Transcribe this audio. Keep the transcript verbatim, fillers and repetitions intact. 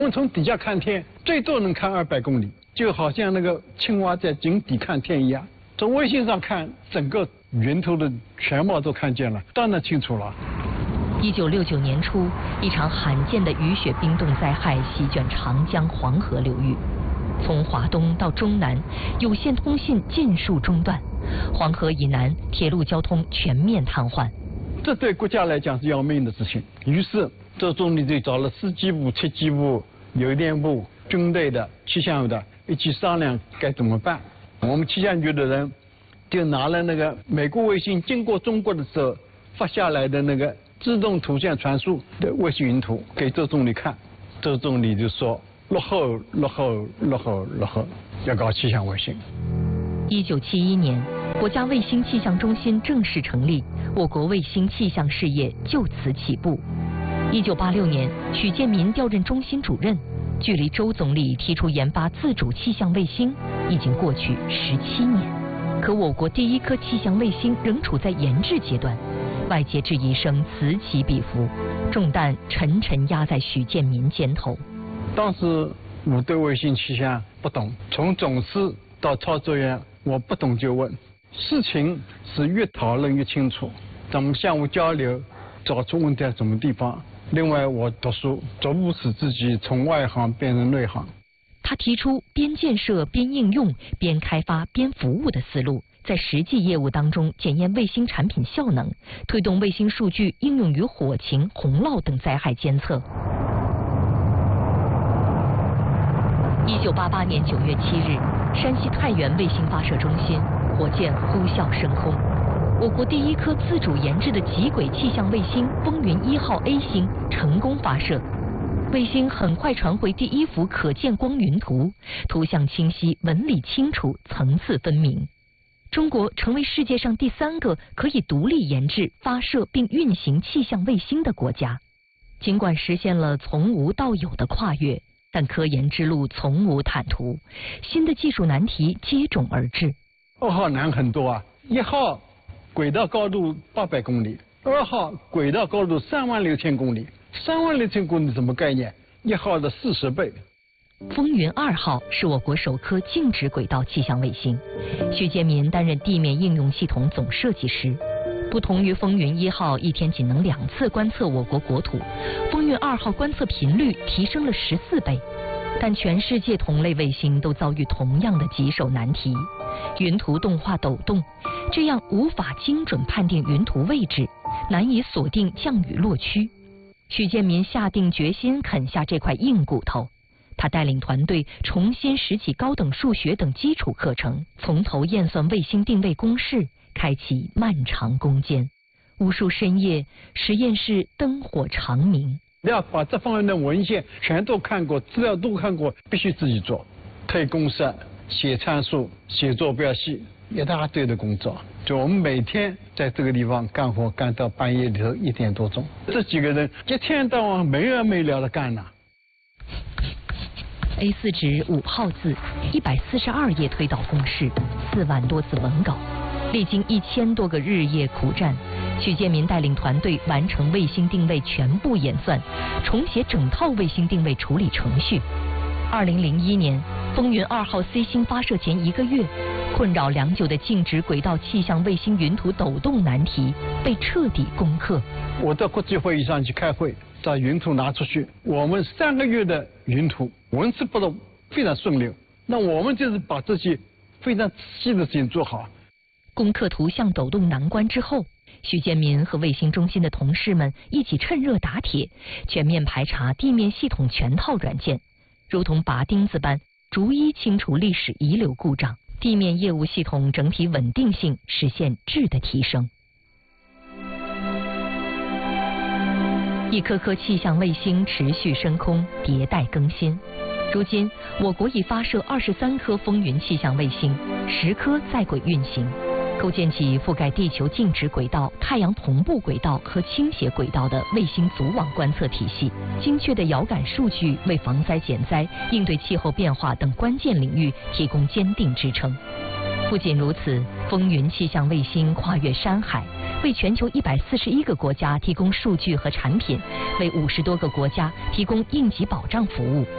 我们从底下看天，最多能看二百公里，就好像那个青蛙在井底看天一样。从卫星上看，整个云图的全貌都看见了，当然清楚了。 一九六九年初，一场罕见的雨雪冰冻灾害席卷长江、黄河流域，从华东到中南，有线通信尽数中断，黄河以南铁路交通全面瘫痪。 这对国家来讲是要命的事情。于是，周总理就找了司机部、铁机部、邮电部、军队的、气象的一起商量该怎么办。我们气象局的人就拿了那个美国卫星经过中国的时候发下来的那个自动图像传输的卫星云图给周总理看，周总理就说落后、落后、落后、落后，要搞气象卫星。 一九七一年，国家卫星气象中心正式成立，我国卫星气象事业就此起步。一九八六年，许建民调任中心主任，距离周总理提出研发自主气象卫星已经过去十七年，可我国第一颗气象卫星仍处在研制阶段。外界质疑声此起彼伏，重担沉沉压在许建民肩头。 当时我对卫星气象不懂，从总师到操作员，我不懂就问，事情是越讨论越清楚，咱们相互交流，找出问题在什么地方。另外，我读书逐步使自己从外行变成内行。 他提出边建设边应用、边开发边服务的思路，在实际业务当中检验卫星产品效能，推动卫星数据应用于火情、洪涝等灾害监测。一九八八年九月七日，山西太原卫星发射中心火箭呼啸升空，我国第一颗自主研制的极轨气象卫星风云一号 A 星成功发射。卫星很快传回第一幅可见光云图，图像清晰，纹理清楚，层次分明。中国成为世界上第三个可以独立研制、发射并运行气象卫星的国家。尽管实现了从无到有的跨越，但科研之路从无坦途，新的技术难题接踵而至。 二号难很多啊，一号轨道高度八百公里，二号轨道高度三万六千公里。三万六千公里什么概念？一号的四十倍。 风云二号是我国首颗静止轨道气象卫星，许建民担任地面应用系统总设计师。不同于风云一号一天仅能两次观测我国国土，风云二号观测频率提升了十四倍。但全世界同类卫星都遭遇同样的棘手难题：云图动画抖动，这样无法精准判定云图位置，难以锁定降雨落区。许建民下定决心啃下这块硬骨头，他带领团队重新拾起高等数学等基础课程，从头验算卫星定位公式，开启漫长攻坚。无数深夜，实验室灯火长明。 要把这方面的文献全都看过，资料都看过，必须自己做，推公式、写参数、写坐标系，一大堆的工作。就我们每天在这个地方干活，干到半夜里头一点多钟。这几个人一天到晚没完没了的干呐。 A 四 纸五号字，一百四十二页推导公式，四万多字文稿，历经一千多个日夜苦战，许建民带领团队完成卫星定位全部演算，重写整套卫星定位处理程序。二零零一年，风云二号 C 星发射前一个月，困扰良久的静止轨道气象卫星云图抖动难题被彻底攻克。 我到国际会议上去开会，把云图拿出去，我们三个月的云图纹丝不动，非常顺溜。那我们就是把这些非常仔细的事情做好。 攻克图像抖动难关之后，许建民和卫星中心的同事们一起趁热打铁，全面排查地面系统全套软件，如同拔钉子般逐一清除历史遗留故障，地面业务系统整体稳定性实现质的提升。一颗颗气象卫星持续升空，迭代更新。如今，我国已发射二十三颗风云气象卫星，十颗在轨运行，构建起覆盖地球静止轨道、太阳同步轨道和倾斜轨道的卫星组网观测体系。精确的遥感数据为防灾减灾、应对气候变化等关键领域提供坚定支撑。不仅如此，风云气象卫星跨越山海，为全球一百四十一个国家提供数据和产品，为五十多个国家提供应急保障服务。